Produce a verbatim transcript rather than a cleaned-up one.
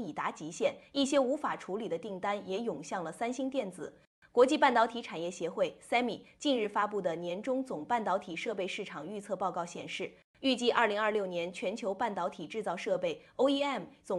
已达极限，一些无法处理的订单也涌向了三星电子。国际半导体产业协会 S E M I 近日发布的年中总半导体设备市场预测报告显示，预计二零二六年全球半导体制造设备 O E M 总